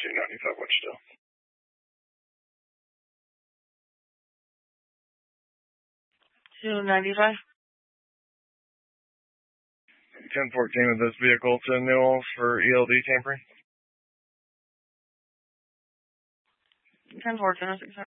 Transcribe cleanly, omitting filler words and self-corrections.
295 watch still. 295. 1014 with this vehicle to Newells for ELD tampering. 1014, 06.